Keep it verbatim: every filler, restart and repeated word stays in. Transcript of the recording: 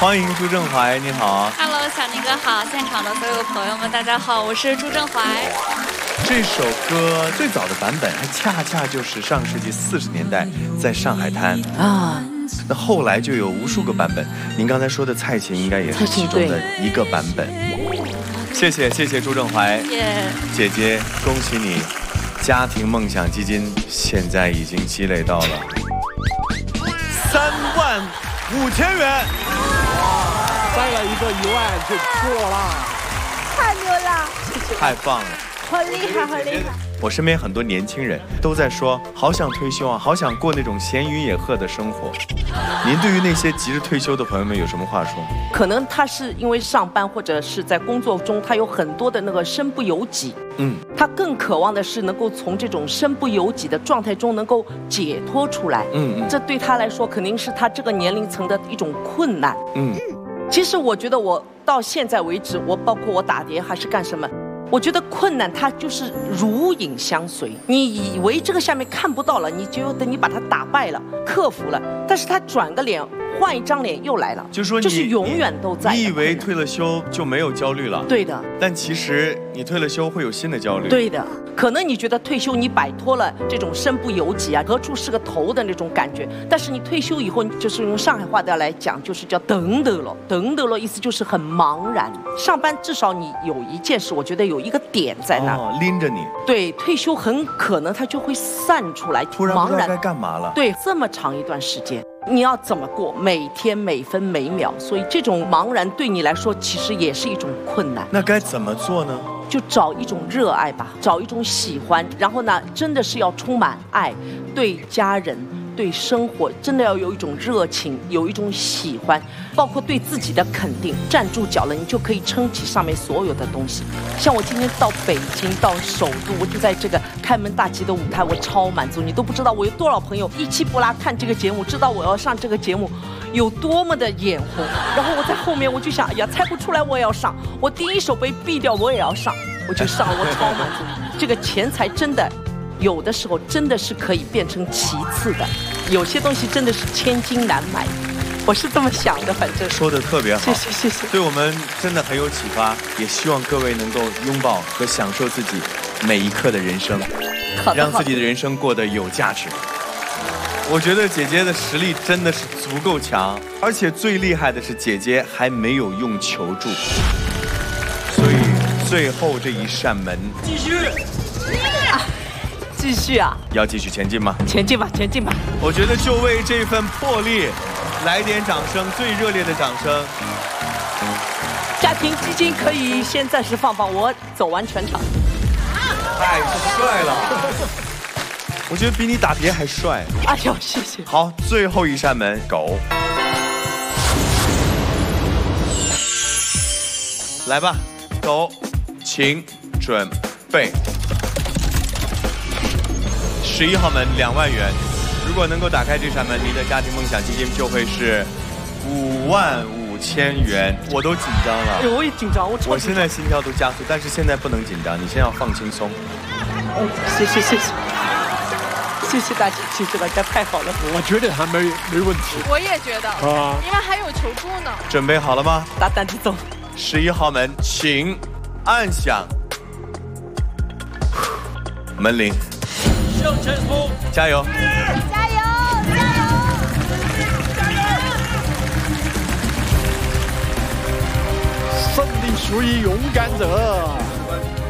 欢迎朱正怀，你好。 Hello， 小宁哥好，现场的所有朋友们，大家好，我是朱正怀。 这首歌最早的版本还恰恰就是上世纪四十年代在上海滩啊。那后来就有无数个版本，您刚才说的蔡琴应该也是其中的一个版本。谢谢谢谢朱正怀， yeah. 姐姐，恭喜你，家庭梦想基金现在已经积累到了三万五千元。 再来一个一万就过了， 太牛了， 太棒了， 好厉害，好厉害！ 我身边很多年轻人都在说，好想退休啊，好想过那种闲云野鹤的生活。您对于那些急着退休的朋友们有什么话说？ 可能他是因为上班或者是在工作中，他有很多的那个身不由己。嗯，他更渴望的是能够从这种身不由己的状态中能够解脱出来。嗯嗯，这对他来说肯定是他这个年龄层的一种困难。嗯，其实我觉得我到现在为止，我包括我打碟还是干什么。我觉得困难它就是如影相随，你以为这个下面看不到了，你就等你把它打败了、克服了，但是它转个脸，换一张脸又来了， 就说你就是永远都在。 你以为退了休就没有焦虑了？ 对的。 但其实你退了休会有新的焦虑。 对的。可能你觉得退休你摆脱了这种身不由己啊、何处是个头的那种感觉，但是你退休以后，就是用上海话的来讲，就是叫等得了，等得了，意思就是很茫然。上班至少你有一件事，我觉得有一个点在那儿、 哦、拎着你。 对，退休很可能它就会散出来， 突然不知道该干嘛了。 对，这么长一段时间。你要怎么过每天每分每秒？所以这种茫然对你来说其实也是一种困难。 那该怎么做呢？ 就找一种热爱吧，找一种喜欢，然后呢，真的是要充满爱，对家人、对生活，真的要有一种热情，有一种喜欢，包括对自己的肯定。站住脚了，你就可以撑起上面所有的东西。像我今天到北京，到首都，我就在这个开门大吉的舞台，我超满足。你都不知道我有多少朋友一气不拉看这个节目，知道我要上这个节目有多么的眼红。然后我在后面我就想，哎呀，猜不出来我也要上，我第一首被毙掉我也要上，我就上了，我超满足。这个钱财真的有的时候真的是可以变成其次的，有些东西真的是千金难买，我是这么想的。反正说的特别好， 谢谢谢谢， 对我们真的很有启发，也希望各位能够拥抱和享受自己每一刻的人生，让自己的人生过得有价值。我觉得姐姐的实力真的是足够强，而且最厉害的是姐姐还没有用求助，所以最后这一扇门继续。 继续啊！ 要继续前进吗？ 前进吧，前进吧！ 我觉得就为这份魄力，来点掌声，最热烈的掌声。 家庭基金可以先暂时放放，我走完全场。 太帅了！我觉得比你打碟还帅。 哎呦，谢谢。 好，最后一扇门，狗。来吧，狗，请准备。十一号门两万元，如果能够打开这扇门，您的家庭梦想基金就会是五万五千元。我都紧张了， 哎呦，我也紧张，我我现在心跳都加速，但是现在不能紧张，你先要放轻松。 哦，谢谢谢谢，谢谢大家，谢谢大家，太好了。 我觉得还没没问题， 我也觉得啊，因为还有求助呢。 准备好了吗？ 大胆地走。 十一号门，请按响门铃。 向前冲！ 加油！ 加油！加油！加油！ 胜利属于勇敢者。